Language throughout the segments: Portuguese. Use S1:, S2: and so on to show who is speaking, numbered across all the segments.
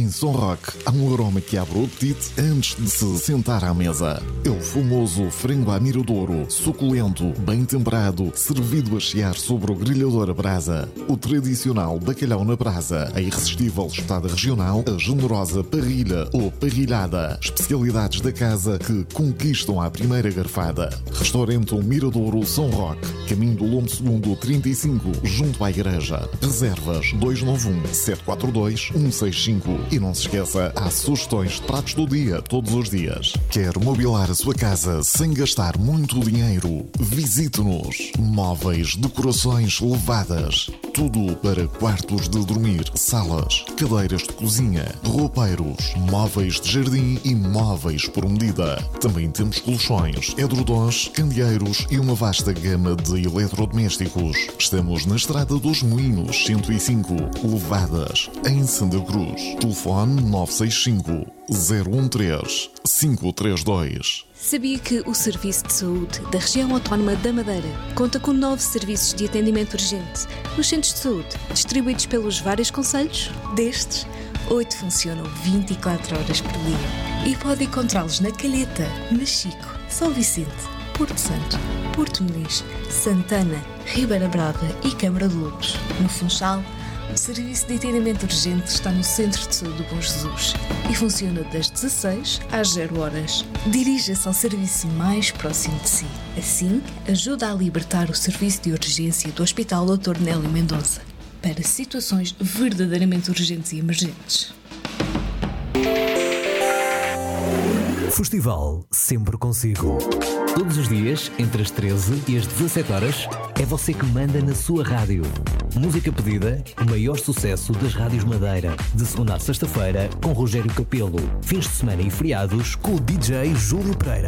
S1: Em São Roque, há um aroma que abre o apetite antes de se sentar à mesa. É o famoso frango à miradouro, suculento, bem temperado, servido a chiar sobre o grelhador a brasa. O tradicional bacalhau na brasa, a irresistível espetada regional, a generosa parrilha ou parrilhada. Especialidades da casa que conquistam à primeira garfada. Restaurante Miradouro São Roque, caminho do Lombo II 35, junto à igreja. Reservas 291-742-165. E não se esqueça, há sugestões de pratos do dia, todos os dias. Quer mobilar a sua casa sem gastar muito dinheiro? Visite-nos. Móveis, decorações levadas. Tudo para quartos de dormir, salas, cadeiras de cozinha, roupeiros, móveis de jardim e móveis por medida. Também temos colchões, edredons, candeeiros e uma vasta gama de eletrodomésticos. Estamos na Estrada dos Moinhos, 105, Levadas, em Santa Cruz. Telefone 965 013 532.
S2: Sabia que o Serviço de Saúde da Região Autónoma da Madeira conta com 9 serviços de atendimento urgente nos centros de saúde, distribuídos pelos vários concelhos? Destes, 8 funcionam 24 horas por dia e pode encontrá-los na Calheta, Machico, São Vicente, Porto Santo, Porto Muniz, Santana, Ribeira Brava e Câmara de Lobos. No Funchal, o serviço de atendimento urgente está no Centro de Saúde do Bom Jesus e funciona das 16 às 0 horas. Dirija-se ao serviço mais próximo de si. Assim, ajuda a libertar o serviço de urgência do Hospital Dr. Nélio Mendonça para situações verdadeiramente urgentes e emergentes.
S3: Festival sempre consigo. Todos os dias, entre as 13 e as 17 horas, é você que manda na sua rádio. Música pedida, o maior sucesso das rádios Madeira. De segunda a sexta-feira, com Rogério Capelo. Fins de semana e feriados, com o DJ Júlio Pereira.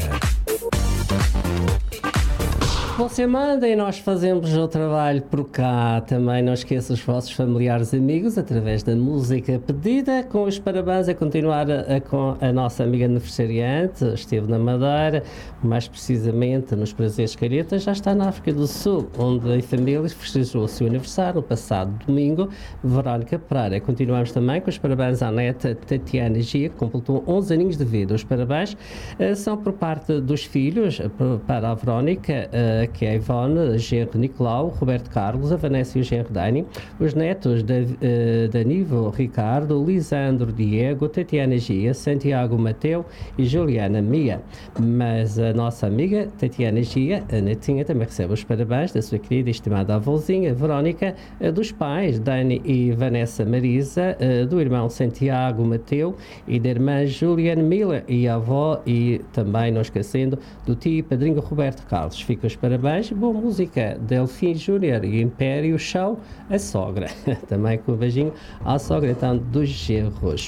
S4: Você manda e nós fazemos o trabalho por cá. Também não esqueça os vossos familiares e amigos através da música pedida. Com os parabéns a continuar com a nossa amiga aniversariante. Esteve na Madeira, mais precisamente nos Prazeres Calheta. Já está na África do Sul, onde em família festejou o seu aniversário no passado domingo. Verónica Pereira. Continuamos também com os parabéns à neta Tatiana Gia, que completou 11 aninhos de vida. Os parabéns são por parte dos filhos para a Verónica, que é a Ivone, a genro Nicolau, Roberto Carlos, a Vanessa e o genro Dani, os netos Danivo, Ricardo, Lisandro, Diego, Tatiana Gia, Santiago Mateu e Juliana Mia. Mas a nossa amiga Tatiana Gia, a netinha, também recebe os parabéns da sua querida e estimada avózinha Verónica, dos pais Dani e Vanessa Marisa, do irmão Santiago Mateu e da irmã Juliana Mila e a avó, e também não esquecendo do tio e padrinho Roberto Carlos. Fica os parabéns, boa música, Delfim Júnior e Império Show, a sogra, também com o beijinho à sogra, então, dos genros.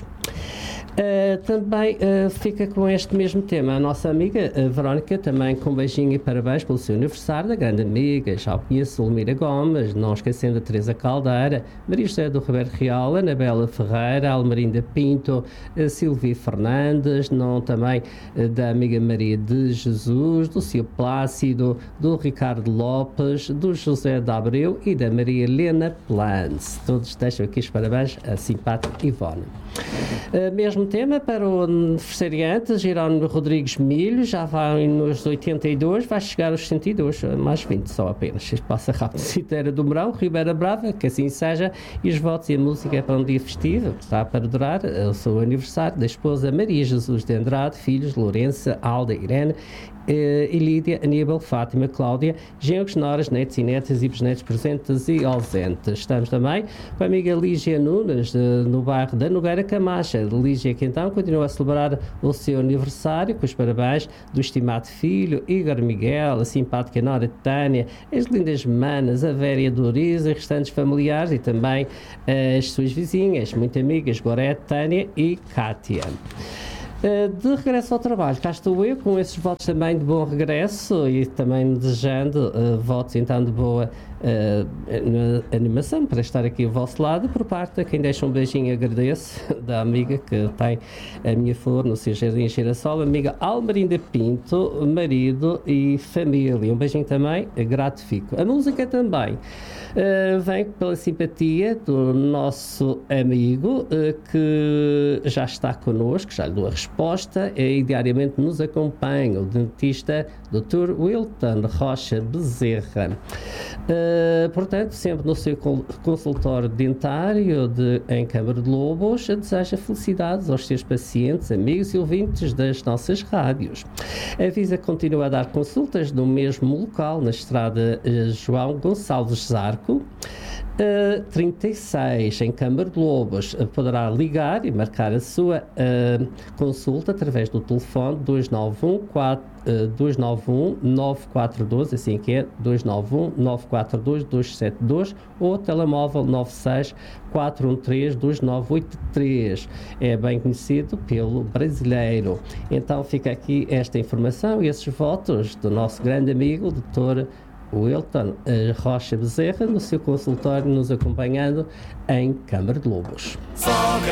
S4: Também fica com este mesmo tema a nossa amiga Verónica, também com um beijinho e parabéns pelo seu aniversário, da grande amiga, já o conheço, Lumira Gomes, não esquecendo a Teresa Caldeira, Maria José do Roberto Real, Anabela Ferreira, Almarinda Pinto, Silvia Fernandes, não também da amiga Maria de Jesus, do Cio Plácido, do Ricardo Lopes, do José de Abreu e da Maria Helena Plans. Todos deixam aqui os parabéns à simpática Ivone. Mesmo tema para o aniversariante, Jerónimo Rodrigues Milho, já vai nos 82, vai chegar aos 102, mais 20 só apenas. Isto passa rápido. Citeira do Mourão, Ribeira Brava, que assim seja, e os votos e a música é para um dia festivo, está para durar o seu aniversário da esposa Maria Jesus de Andrade, filhos Lourença, Alda, Irene, e Lídia, Aníbal, Fátima, Cláudia, genros, noras, netos e netas e bisnetos presentes e ausentes. Estamos também com a amiga Lígia Nunes, no bairro da Nogueira Camacha. Lígia, que então continua a celebrar o seu aniversário, com os parabéns do estimado filho, Igor Miguel, a simpática nora Tânia, as lindas manas, a Véria Doriza e restantes familiares, e também as suas vizinhas, muito amigas, Gorete, Tânia e Cátia. De regresso ao trabalho, cá estou eu com esses votos também de bom regresso e também desejando votos então de boa na animação, para estar aqui ao vosso lado. Por parte de quem deixa um beijinho, agradeço, da amiga que tem a minha flor no seu jardim Girassol, amiga Almerinda Pinto, marido e família. Um beijinho também, gratifico. A música também vem pela simpatia do nosso amigo que já está connosco, já lhe dou a resposta, e diariamente nos acompanha, o dentista Dr. Wilton Rocha Bezerra. Portanto, sempre no seu consultório dentário em Câmara de Lobos, deseja felicidades aos seus pacientes, amigos e ouvintes das nossas rádios. A Visa continua a dar consultas no mesmo local, na estrada João Gonçalves Zarco, 36, em Câmara de Lobos. Poderá ligar e marcar a sua consulta através do telefone 291-942, assim que é, 291-942-272, ou telemóvel 96-413-2983. É bem conhecido pelo brasileiro. Então fica aqui esta informação e esses votos do nosso grande amigo, Dr. Wilton Rocha Bezerra, no seu consultório, nos acompanhando em Câmara de Lobos.